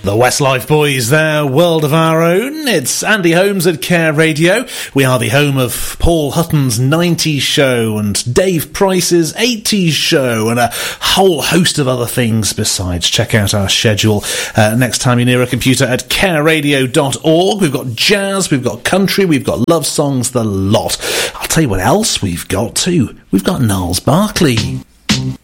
The Westlife Boys there, World of Our Own. It's Andy Holmes at Care Radio. We are the home of Paul Hutton's 90s show and Dave Price's 80s show and a whole host of other things besides. Check out our schedule next time you're near a computer at careradio.org. We've got jazz, we've got country, we've got love songs, the lot. I'll tell you what else we've got too. We've got Gnarls Barkley.